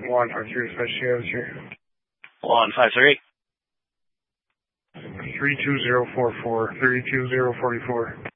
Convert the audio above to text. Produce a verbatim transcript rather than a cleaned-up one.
one five three, special here. one five three. three two zero four four, three two zero four four.